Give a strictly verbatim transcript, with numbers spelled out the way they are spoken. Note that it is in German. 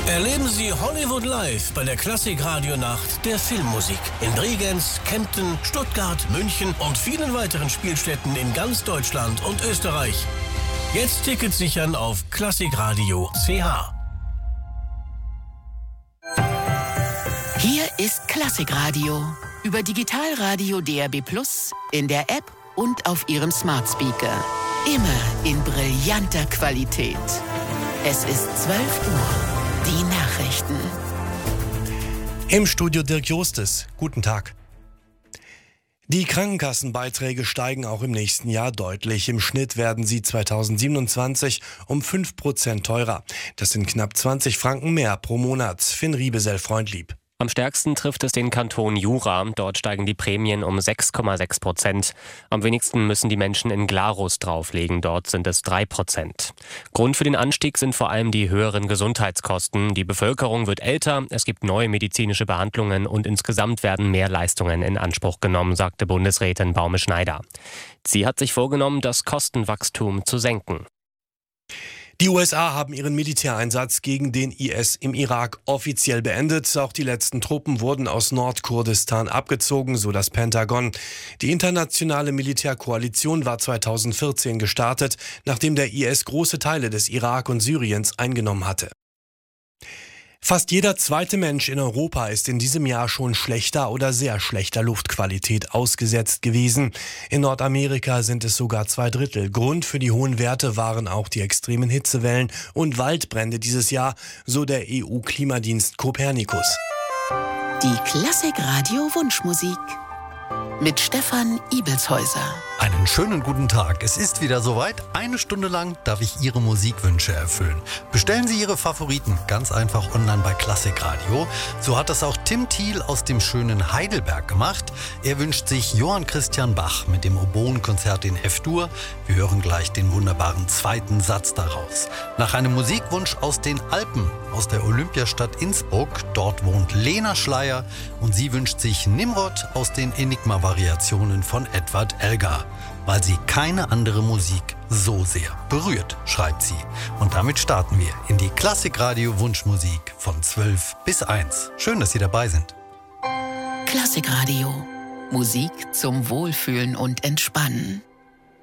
Erleben Sie Hollywood Live bei der Klassik-Radio-Nacht der Filmmusik in Bregenz, Kempten, Stuttgart, München und vielen weiteren Spielstätten in ganz Deutschland und Österreich. Jetzt Tickets sichern auf klassikradio punkt c h. Hier ist Klassikradio über Digitalradio D R B Plus, in der App und auf Ihrem Smart Speaker. Immer in brillanter Qualität. Es ist zwölf Uhr. Die Nachrichten. Im Studio Dirk Jostes. Guten Tag. Die Krankenkassenbeiträge steigen auch im nächsten Jahr deutlich. Im Schnitt werden sie zweitausendsiebenundzwanzig um fünf Prozent teurer. Das sind knapp zwanzig Franken mehr pro Monat. Finn Riebesell-Freundlieb. Am stärksten trifft es den Kanton Jura. Dort steigen die Prämien um sechs Komma sechs Prozent. Am wenigsten müssen die Menschen in Glarus drauflegen. Dort sind es drei Prozent. Grund für den Anstieg sind vor allem die höheren Gesundheitskosten. Die Bevölkerung wird älter, es gibt neue medizinische Behandlungen und insgesamt werden mehr Leistungen in Anspruch genommen, sagte Bundesrätin Baume-Schneider. Sie hat sich vorgenommen, das Kostenwachstum zu senken. Die U S A haben ihren Militäreinsatz gegen den I S im Irak offiziell beendet. Auch die letzten Truppen wurden aus Nordkurdistan abgezogen, so das Pentagon. Die internationale Militärkoalition war zweitausendvierzehn gestartet, nachdem der I S große Teile des Irak und Syriens eingenommen hatte. Fast jeder zweite Mensch in Europa ist in diesem Jahr schon schlechter oder sehr schlechter Luftqualität ausgesetzt gewesen. In Nordamerika sind es sogar zwei Drittel. Grund für die hohen Werte waren auch die extremen Hitzewellen und Waldbrände dieses Jahr, so der E U-Klimadienst Copernicus. Die Klassik-Radio-Wunschmusik mit Stefan Ibelshäuser. Einen schönen guten Tag. Es ist wieder soweit. Eine Stunde lang darf ich Ihre Musikwünsche erfüllen. Bestellen Sie Ihre Favoriten ganz einfach online bei Klassikradio. So hat das auch Tim Thiel aus dem schönen Heidelberg gemacht. Er wünscht sich Johann Christian Bach mit dem Oboenkonzert in F-Dur. Wir hören gleich den wunderbaren zweiten Satz daraus. Nach einem Musikwunsch aus den Alpen, aus der Olympiastadt Innsbruck. Dort wohnt Lena Schleier und sie wünscht sich Nimrod aus den Enigma-Variationen von Edward Elgar. Weil sie keine andere Musik so sehr berührt, schreibt sie. Und damit starten wir in die Klassikradio-Wunschmusik von zwölf bis eins. Schön, dass Sie dabei sind. Klassikradio. Musik zum Wohlfühlen und Entspannen.